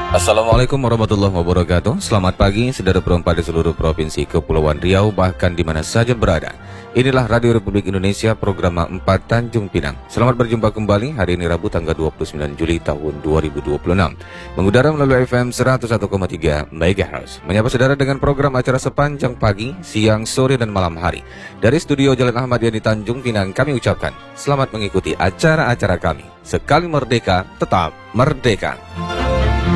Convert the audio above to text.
Assalamualaikum warahmatullahi wabarakatuh. Selamat pagi saudara perempat di seluruh provinsi Kepulauan Riau, bahkan di mana saja berada. Inilah Radio Republik Indonesia, program 4 Tanjung Pinang. Selamat berjumpa kembali hari ini Rabu tanggal 29 Juli tahun 2026. Mengudara melalui FM 101,3 MHz. Menyapa saudara dengan program acara sepanjang pagi, siang, sore, dan malam hari. Dari studio Jalan Ahmad Yani Tanjung Pinang, kami ucapkan selamat mengikuti acara-acara kami. Sekali merdeka, tetap merdeka.